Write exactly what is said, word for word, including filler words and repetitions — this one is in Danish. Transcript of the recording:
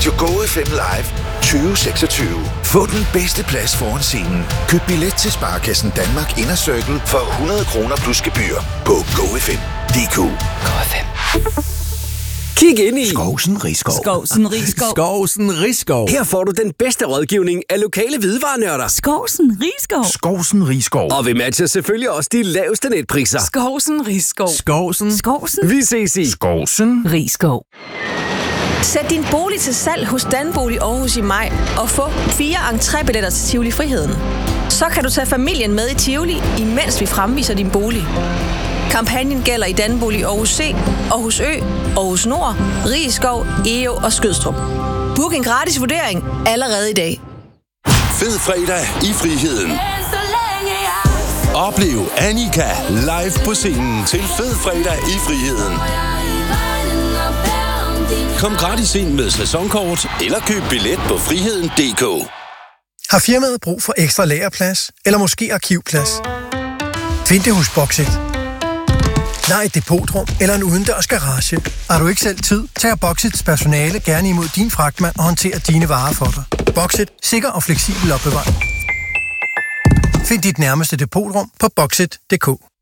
Radio Go F M Live tyve seksogtyve. Få den bedste plads foran scenen. Køb billet til Sparekassen Danmark Inner Circle for hundrede kroner plus gebyr på go f m punktum d k. Go F M. Kig ind i Skovsen Rigskov. Skovsen Rigskov. Skovsen Rigskov. Her får du den bedste rådgivning af lokale hvidevarenørder. Skovsen Rigskov. Skovsen Rigskov. Og vi matcher selvfølgelig også de laveste netpriser. Skovsen Rigskov. Skovsen. Skovsen. Vi ses i Skovsen Rigskov. Sæt din bolig til salg hos Danbolig Aarhus i maj og få fire entrébilletter til Tivoli Friheden. Så kan du tage familien med i Tivoli, imens vi fremviser din bolig. Kampagnen gælder i Danbolig Aarhus C, Aarhus Ø, Aarhus Nord, Rigskov, Egå og Skødstrup. Book en gratis vurdering allerede i dag. Fed fredag i Friheden. Oplev Annika live på scenen til Fed fredag i Friheden. Kom gratis ind med sæsonkort eller køb billet på friheden punktum d k. Har firmaet brug for ekstra lagerplads eller måske arkivplads? Find det hos Boxit. Lej et depotrum eller en udendørs garage. Har du ikke selv tid, tager Boxits personale gerne imod din fragtmand og håndterer dine varer for dig. Boxit. Sikker og fleksibel opbevaring. Find dit nærmeste depotrum på boxit punktum d k.